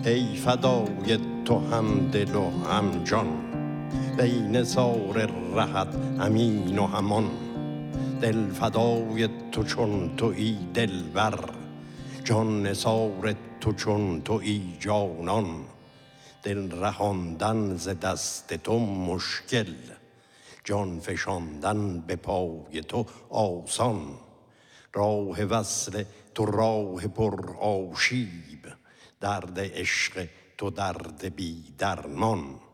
ای فدای تو هم دل و هم جان، بین سار رهت امین و همان. دل فدای تو چون تویی دلبر، جان نثار تو چون تویی جانان. دل رهاندن ز دست تو مشکل، جان فشاندن به پای تو آسان. راه وصل تو راه پر آشیب، درد عشق تو درد بی درمان.